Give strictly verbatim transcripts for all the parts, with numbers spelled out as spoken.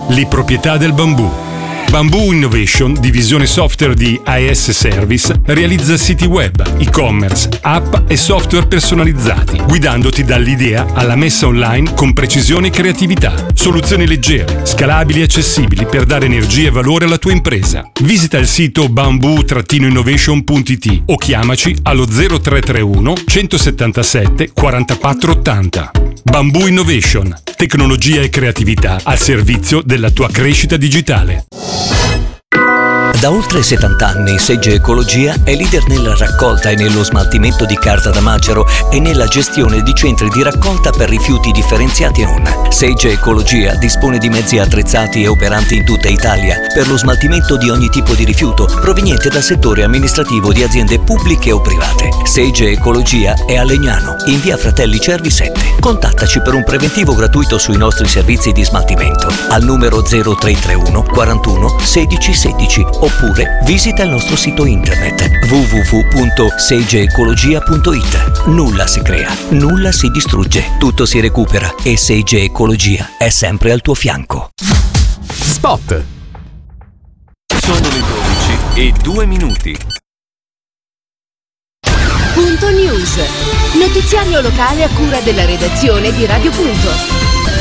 Le proprietà del bambù. Bamboo Innovation, divisione software di I S Service, realizza siti web, e-commerce, app e software personalizzati, guidandoti dall'idea alla messa online con precisione e creatività. Soluzioni leggere, scalabili e accessibili per dare energia e valore alla tua impresa. Visita il sito bamboo innovation punto it o chiamaci allo zero tre tre uno centosettantasette quarantaquattro ottanta. Bamboo Innovation, tecnologia e creatività al servizio della tua crescita digitale. Da oltre settanta anni Sage Ecologia è leader nella raccolta e nello smaltimento di carta da macero e nella gestione di centri di raccolta per rifiuti differenziati non. Sage Ecologia dispone di mezzi attrezzati e operanti in tutta Italia per lo smaltimento di ogni tipo di rifiuto proveniente dal settore amministrativo di aziende pubbliche o private. Sage Ecologia è a Legnano, in via Fratelli Cervi sette. Contattaci per un preventivo gratuito sui nostri servizi di smaltimento al numero zero tre tre uno quarantuno sedici sedici oppure visita il nostro sito internet w w w punto sage ecologia punto it. Nulla si crea, nulla si distrugge, tutto si recupera e Sage Ecologia è sempre al tuo fianco. Spot. Sono le dodici e due minuti. Punto News. Notiziario locale a cura della redazione di Radio Punto.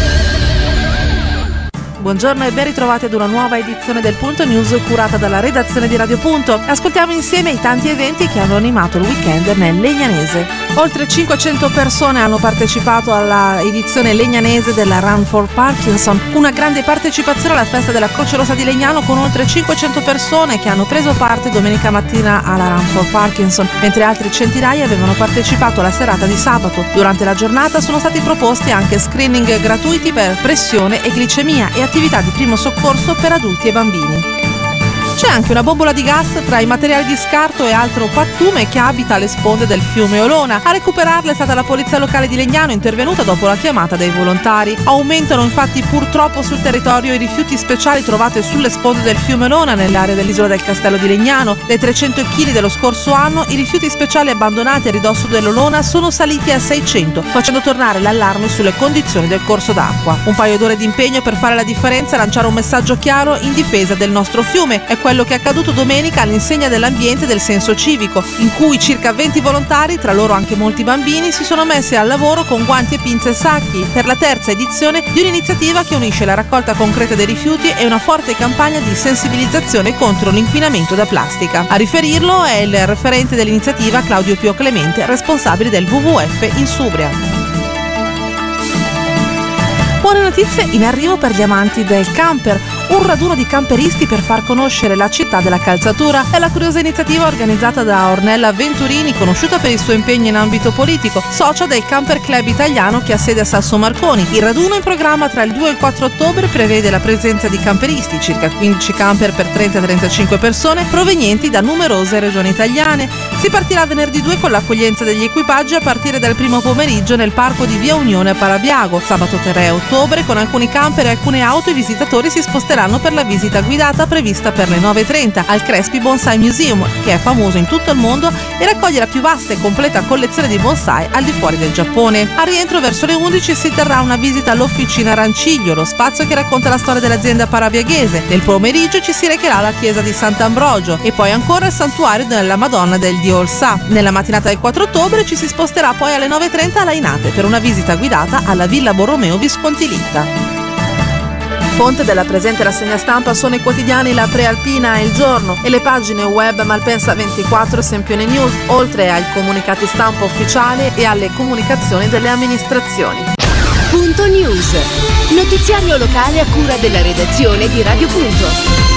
Buongiorno e ben ritrovati ad una nuova edizione del Punto News curata dalla redazione di Radio Punto. Ascoltiamo insieme i tanti eventi che hanno animato il weekend nel Legnanese. Oltre cinquecento persone hanno partecipato alla edizione legnanese della Run for Parkinson, una grande partecipazione alla festa della Croce Rossa di Legnano con oltre cinquecento persone che hanno preso parte domenica mattina alla Run for Parkinson, mentre altri centinaia avevano partecipato alla serata di sabato. Durante la giornata sono stati proposti anche screening gratuiti per pressione e glicemia e attività di primo soccorso per adulti e bambini. C'è anche una bombola di gas tra i materiali di scarto e altro pattume che abita alle sponde del fiume Olona. A recuperarla è stata la polizia locale di Legnano, intervenuta dopo la chiamata dei volontari. Aumentano infatti purtroppo sul territorio i rifiuti speciali trovati sulle sponde del fiume Olona nell'area dell'isola del Castello di Legnano. Dai trecento chili dello scorso anno i rifiuti speciali abbandonati a ridosso dell'Olona sono saliti a seicento, facendo tornare l'allarme sulle condizioni del corso d'acqua. Un paio d'ore di impegno per fare la differenza e lanciare un messaggio chiaro in difesa del nostro fiume. È quello che è accaduto domenica all'insegna dell'ambiente e del senso civico, in cui circa venti volontari, tra loro anche molti bambini, si sono messi al lavoro con guanti e pinze e sacchi per la terza edizione di un'iniziativa che unisce la raccolta concreta dei rifiuti e una forte campagna di sensibilizzazione contro l'inquinamento da plastica. A riferirlo è il referente dell'iniziativa Claudio Pio Clemente, responsabile del W W F in Subria. Buone notizie in arrivo per gli amanti del camper. Un raduno di camperisti per far conoscere la città della calzatura è la curiosa iniziativa organizzata da Ornella Venturini, conosciuta per il suo impegno in ambito politico, socia del Camper Club italiano che ha sede a Sasso Marconi. Il raduno in programma tra il due e il quattro ottobre prevede la presenza di camperisti, circa quindici camper per trenta trentacinque persone, provenienti da numerose regioni italiane. Si partirà venerdì due con l'accoglienza degli equipaggi a partire dal primo pomeriggio nel parco di Via Unione a Parabiago. Sabato tre ottobre con alcuni camper e alcune auto i visitatori si sposteranno per la visita guidata prevista per le nove e trenta al Crespi Bonsai Museum, che è famoso in tutto il mondo e raccoglie la più vasta e completa collezione di bonsai al di fuori del Giappone. A rientro verso le undici si terrà una visita all'Officina Ranciglio, lo spazio che racconta la storia dell'azienda parabiaghese. Nel pomeriggio ci si recherà alla chiesa di Sant'Ambrogio e poi ancora al santuario della Madonna del Dio Olsà. Nella mattinata del quattro ottobre ci si sposterà poi alle nove e trenta alla Inate per una visita guidata alla Villa Borromeo Visconti Litta. Fonte della presente rassegna stampa sono i quotidiani La Prealpina e Il Giorno e le pagine web Malpensa ventiquattro e Sempione News, oltre ai comunicati stampa ufficiali e alle comunicazioni delle amministrazioni. Punto News. Notiziario locale a cura della redazione di Radio Punto.